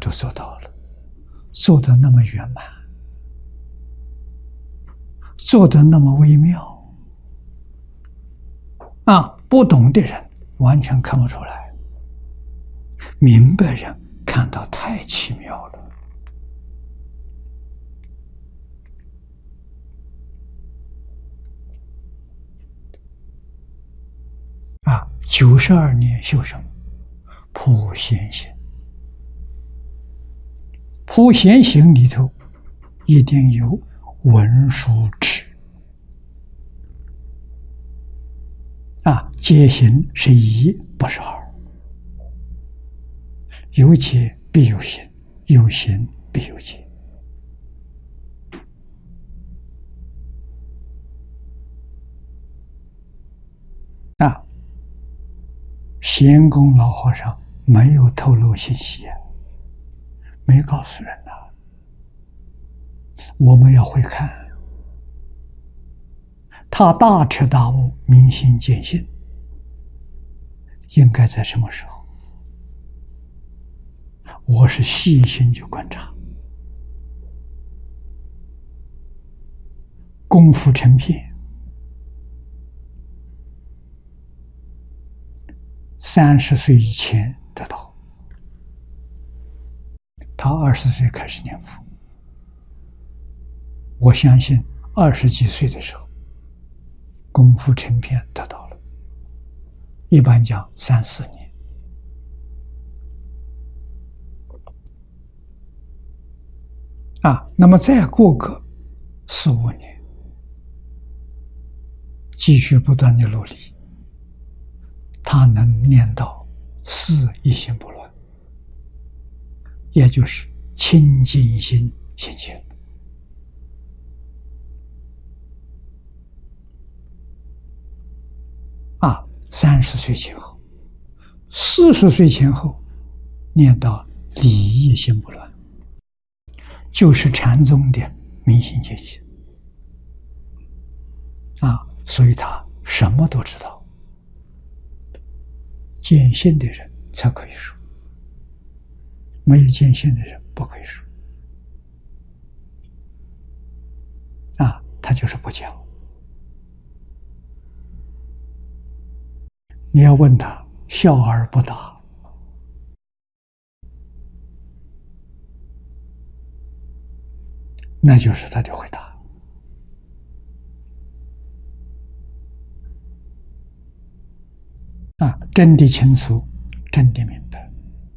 都做到了，做得那么圆满，做得那么微妙不懂的人完全看不出来，明白人看到太奇妙了92年修什么？普贤行。普贤行里头一定有文殊智戒行是一，不是二。有戒必有行，有行必有戒贤公老和尚没有透露信息没告诉人我们要会看。他大彻大悟，明心见性，应该在什么时候？我是细心去观察，功夫成片，30岁以前得到。他20岁开始念佛，我相信20几岁的时候，功夫成片得到了，一般讲3、4年。那么再过个4、5年，继续不断的努力，他能念到4一心不乱，也就是清净心现前。30岁前后，40岁前后念到理一心不乱，就是禅宗的明心见性所以他什么都知道。见性的人才可以说，没有见性的人不可以说他就是不讲。你要问他，笑而不答，那就是他的回答真的清楚，真的明白，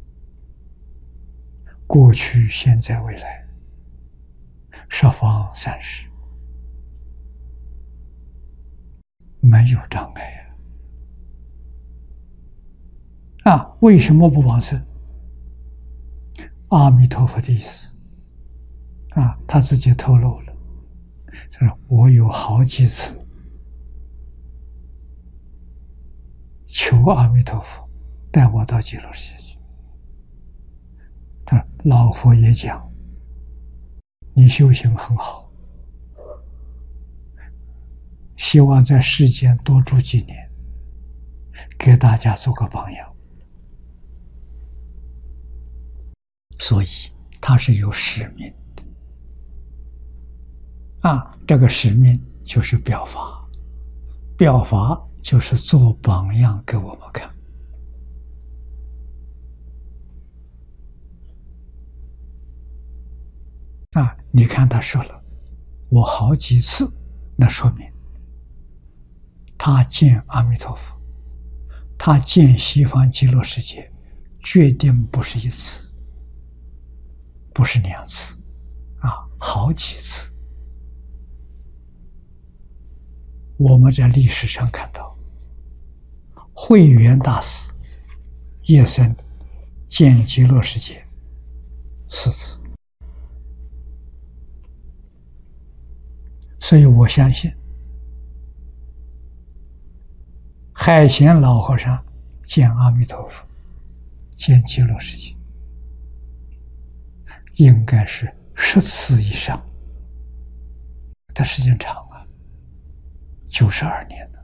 过去、现在、未来，十方三世没有障碍为什么不往生？阿弥陀佛的意思他自己透露了，他说我有好几次求阿弥陀佛带我到极乐世界去。他说老佛爷讲，你修行很好，希望在世间多住几年，给大家做个榜样。所以他是有使命的这个使命就是表法，表法就是做榜样给我们看你看他说了我好几次，那说明他见阿弥陀佛，他见西方极乐世界决定不是一次，不是2次好几次。我们在历史上看到慧远大师夜生见极乐世界4次，所以我相信海贤老和尚见阿弥陀佛，见极乐世界应该是10次以上，他时间长92年